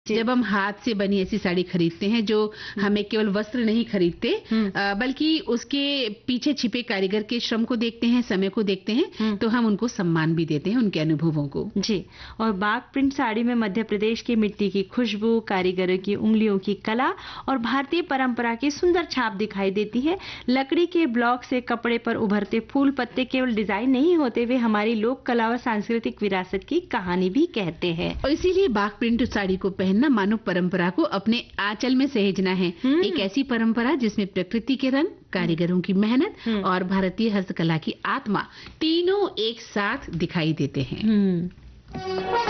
जब हम हाथ से बनी ऐसी साड़ी खरीदते हैं जो हमें केवल वस्त्र नहीं खरीदते बल्कि उसके पीछे छिपे कारीगर के श्रम को देखते हैं, समय को देखते हैं, तो हम उनको सम्मान भी देते हैं, उनके अनुभवों को। जी। और बाग प्रिंट साड़ी में मध्य प्रदेश की मिट्टी की खुशबू, कारीगरों की उंगलियों की कला और भारतीय परंपरा की सुंदर छाप दिखाई देती है। लकड़ी के ब्लॉक से कपड़े पर उभरते फूल पत्ते केवल डिजाइन नहीं होते, वे हमारी लोक कला और सांस्कृतिक विरासत की कहानी भी कहते हैं। और इसीलिए बाग प्रिंट साड़ी को पहनना मानव परंपरा को अपने आंचल में सहेजना है। एक ऐसी परंपरा जिसमें प्रकृति के रंग, कारीगरों की मेहनत और भारतीय हस्तकला की आत्मा तीनों एक साथ दिखाई देते हैं।